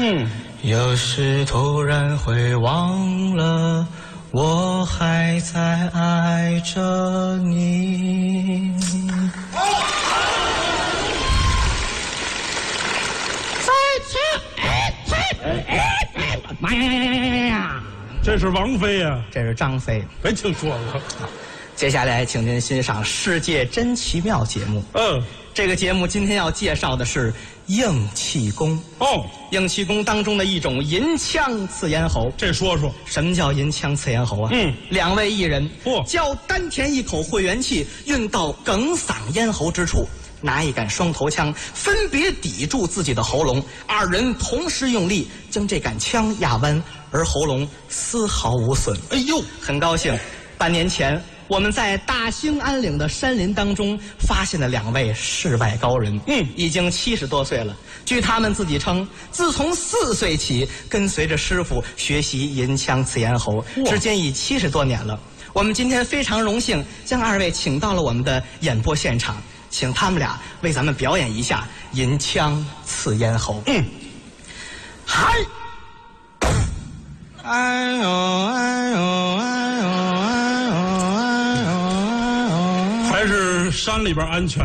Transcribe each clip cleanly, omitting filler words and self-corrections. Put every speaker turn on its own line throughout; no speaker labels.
有时突然会忘了，我还在爱着你。
妈呀！
这是王菲呀，
这是张飞。
没听说过。
接下来，请您欣赏《世界真奇妙》节目。这个节目今天要介绍的是硬气功。硬气功当中的一种银腔刺咽喉。
这说说
什么叫银腔刺咽喉啊？两位艺人教丹田一口会元气，运到哽嗓咽喉之处，拿一杆双头枪，分别抵住自己的喉咙，二人同时用力将这杆枪压弯，而喉咙丝毫无损。哎呦，很高兴，半年前我们在大兴安岭的山林当中发现了两位世外高人，已经70多岁了。据他们自己称，自从4岁起跟随着师傅学习银腔刺咽喉，至今已70多年了。我们今天非常荣幸将二位请到了我们的演播现场，请他们俩为咱们表演一下银腔刺咽喉。嗨，哎呦哎呦哎呦哎呦哎呦，
还是山里边安全。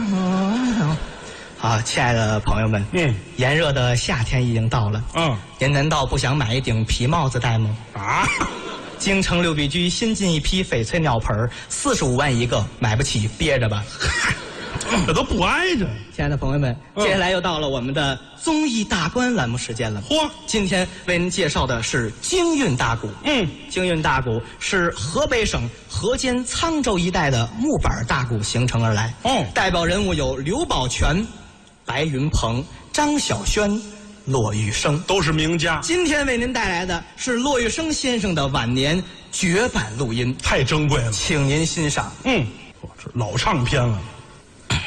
好，亲爱的朋友们，炎热的夏天已经到了。您难道不想买一顶皮帽子戴吗？京城六必居新进一批翡翠尿盆，45万一个，买不起憋着吧。
这都不挨着。
亲爱的朋友们，接下来又到了我们的综艺大观栏目时间了。今天为您介绍的是京韵大鼓。京韵大鼓是河北省河间沧州一带的木板大鼓形成而来。代表人物有刘宝全、白云鹏、张小轩、骆玉生，
都是名家。
今天为您带来的是骆玉生先生的晚年绝版录音，
太珍贵了，
请您欣赏。
老唱片了。